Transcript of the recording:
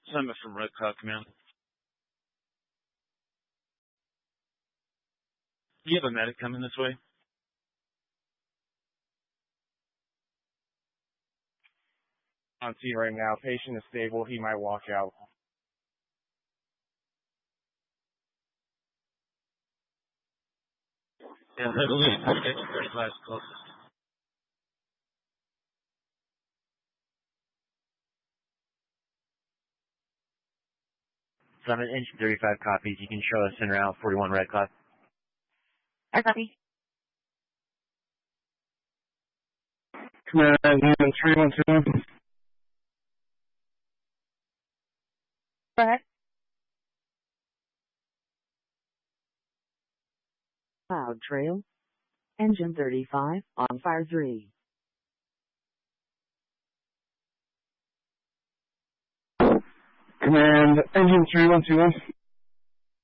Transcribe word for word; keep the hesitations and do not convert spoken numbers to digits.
Summit from Red Cloud Command. Do you have a medic coming this way? On scene right now. Patient is stable. He might walk out. Yeah, I believe it's class closest. Summit, engine thirty-five copies. You can show us in route forty-one Red Cloud. I copy. Command, unit three one two. Go ahead. Cloud Trail. Engine thirty-five, on fire three. Command, engine three one two one.